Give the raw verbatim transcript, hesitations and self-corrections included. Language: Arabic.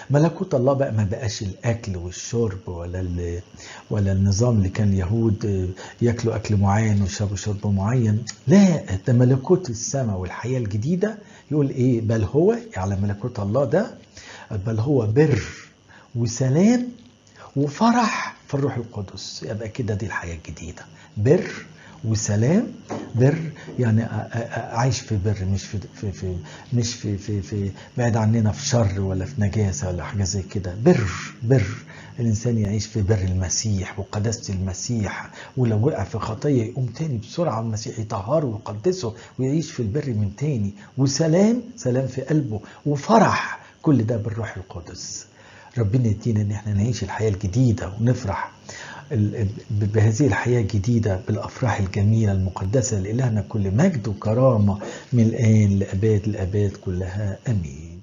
ملكوت الله بقى ما بقاش الاكل والشرب ولا ولا النظام اللي كان اليهود ياكلوا اكل معين ويشربوا شرب معين. لا، ده ملكوت السماء والحياه الجديده. يقول ايه؟ بل هو على ملكوت الله ده، بل هو بر وسلام وفرح في الروح القدس. يبقى كده دي الحياه الجديده، بر وسلام. بر يعني عايش في بر، مش في في في مش في في في بعيد عننا في شر ولا في نجاسه ولا حاجه زي كده. بر بر الانسان يعيش في بر المسيح وقداسه المسيح، ولو وقع في خطيه يقوم تاني بسرعه المسيح يطهره ويقدسه ويعيش في البر من تاني. وسلام، سلام في قلبه، وفرح، كل ده بالروح القدس. ربنا يدينا ان احنا نعيش الحياه الجديده ونفرح بهذه الحياة الجديدة بالأفراح الجميلة المقدسة. لإلهنا كل مجد وكرامة من الآن لأباد الأباد كلها، أمين.